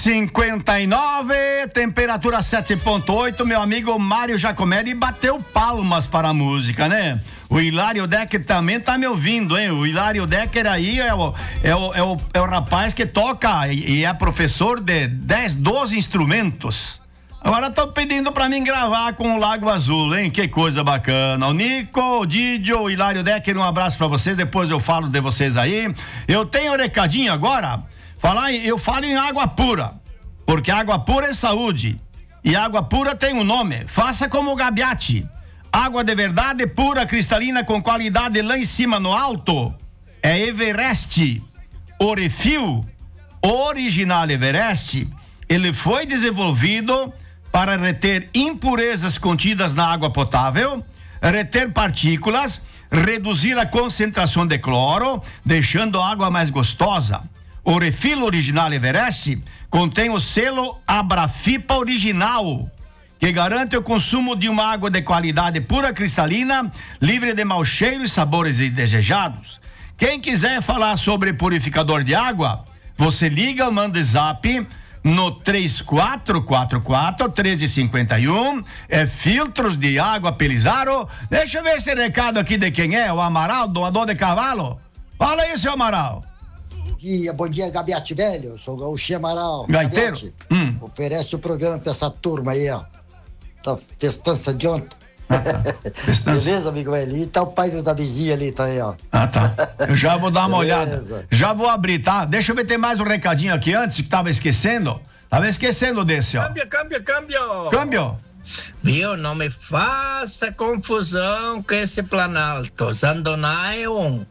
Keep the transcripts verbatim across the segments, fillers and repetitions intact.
cinquenta e nove, temperatura sete ponto oito. Meu amigo Mário Giacomelli bateu palmas para a música, né? O Hilário Decker também tá me ouvindo, hein? O Hilário Decker aí é o, é o, é o, é o rapaz que toca e, e é professor de dez, doze instrumentos. Agora estão pedindo pra mim gravar com o Lago Azul, hein? Que coisa bacana. O Nico, o Didio, o Hilário Decker, um abraço pra vocês. Depois eu falo de vocês aí. Eu tenho um recadinho agora. Falar em, eu falo em água pura, porque água pura é saúde. E água pura tem um nome. Faça como o Gabiati. Água de verdade, pura, cristalina, com qualidade lá em cima, no alto. É Everest. O refil original Everest, ele foi desenvolvido para reter impurezas contidas na água potável, reter partículas, reduzir a concentração de cloro, deixando a água mais gostosa. O refil original Everest contém o selo Abrafipa Original, que garante o consumo de uma água de qualidade pura, cristalina, livre de mau cheiro e sabores indesejados. Quem quiser falar sobre purificador de água, você liga ou manda zap no três quatro quatro quatro, um três cinco um, é filtros de água Pelizaro. Deixa eu ver esse recado aqui de quem é, o Amaral, doador de cavalo. Fala aí, seu Amaral. Bom dia, bom dia, Gabiati velho, eu sou o Gaúcho Amaral. Gaiteiro? Hum. Oferece o programa pra essa turma aí, ó. Tá festança de ontem. Ah, tá. Beleza, amigo velho? E tá o pai da vizinha ali, tá aí, ó. Ah, tá. Eu já vou dar uma olhada. Beleza. Já vou abrir, tá? Deixa eu ver, tem mais um recadinho aqui antes, que tava esquecendo. Tava esquecendo desse, ó. Câmbio, câmbio, câmbio. Câmbio. Viu? Não me faça confusão com esse Planalto. Zandoná é um.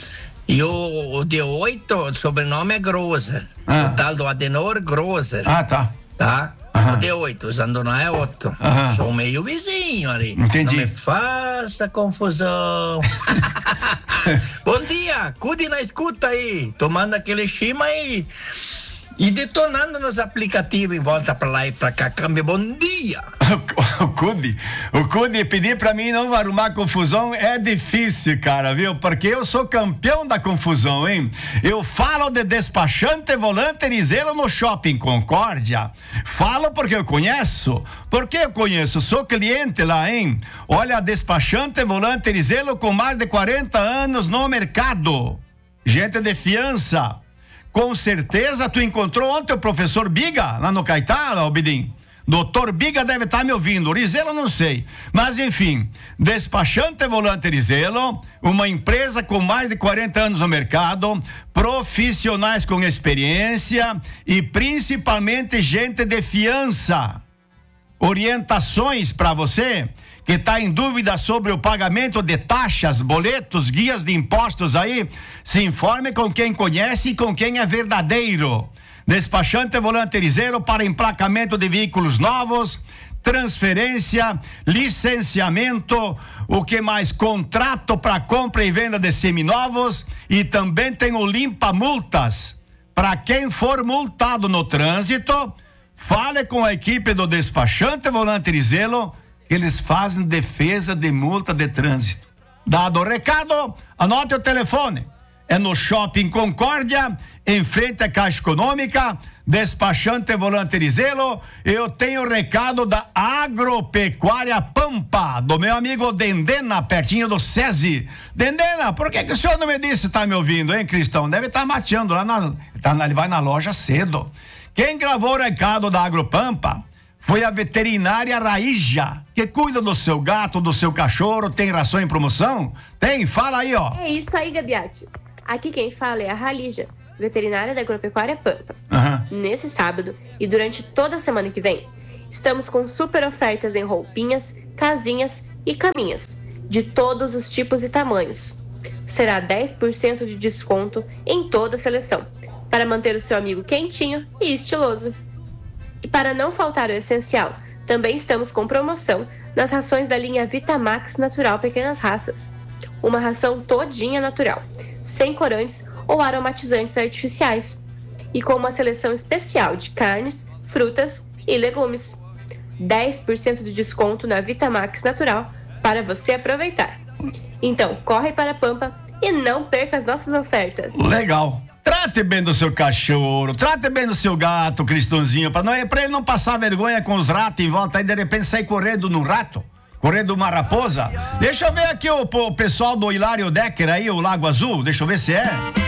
E o, o de oito, o sobrenome é Groser. Ah. O tal do Adenor Groser. Ah, tá. Tá? Aham. O de oito, o Zandoná é outro. Aham. Sou meio vizinho ali. Entendi. Não me faça confusão. Bom dia, cuide na escuta aí. Tomando aquele chima aí. E detonando nos aplicativos em volta pra lá e pra cá. Câmbio, bom dia. O Cude, o Cude pedir pra mim não arrumar confusão é difícil, cara, viu? Porque eu sou campeão da confusão, hein? Eu falo de despachante volante Rizelo no Shopping Concórdia. Falo porque eu conheço. Porque eu conheço, sou cliente lá, hein? Olha, despachante volante Rizelo com mais de quarenta anos no mercado. Gente de fiança. Com certeza tu encontrou ontem o professor Biga lá no Caetá, Albidim. Doutor Biga deve estar me ouvindo, Rizelo não sei, mas enfim, despachante volante Rizelo, uma empresa com mais de quarenta anos no mercado, profissionais com experiência e principalmente gente de fiança. Orientações para você que está em dúvida sobre o pagamento de taxas, boletos, guias de impostos aí, se informe com quem conhece e com quem é verdadeiro. Despachante volante Rizelo para emplacamento de veículos novos, transferência, licenciamento, o que mais? Contrato para compra e venda de seminovos e também tem o limpa multas. Para quem for multado no trânsito, fale com a equipe do despachante volante Rizelo, eles fazem defesa de multa de trânsito. Dado o recado, anote o telefone. É no Shopping Concórdia, em frente à Caixa Econômica, despachante volante Rizelo. Eu tenho o recado da Agropecuária Pampa, do meu amigo Dendena, pertinho do SESI. Dendena, por que que o senhor não me disse, tá me ouvindo, hein, Cristão? Deve estar tá mateando lá, na, tá, ele vai na loja cedo. Quem gravou o recado da Agropampa foi a veterinária Raíja, que cuida do seu gato, do seu cachorro. Tem ração em promoção? Tem? Fala aí, ó. É isso aí, Gabiati. Aqui quem fala é a Ralija, veterinária da Agropecuária Pampa. Uhum. Nesse sábado e durante toda a semana que vem, estamos com super ofertas em roupinhas, casinhas e caminhas, de todos os tipos e tamanhos. Será dez por cento de desconto em toda a seleção, para manter o seu amigo quentinho e estiloso. E para não faltar o essencial, também estamos com promoção nas rações da linha Vitamax Natural Pequenas Raças. Uma ração todinha natural, sem corantes ou aromatizantes artificiais. E com uma seleção especial de carnes, frutas e legumes. dez por cento de desconto na Vitamax Natural para você aproveitar. Então, corre para a Pampa e não perca as nossas ofertas. Legal. Trate bem do seu cachorro, trate bem do seu gato, Cristãozinho, pra, não, pra ele não passar vergonha com os ratos em volta e de repente sair correndo num rato, correndo uma raposa. Deixa eu ver aqui o, o pessoal do Hilário Decker aí, o Lago Azul, deixa eu ver se é.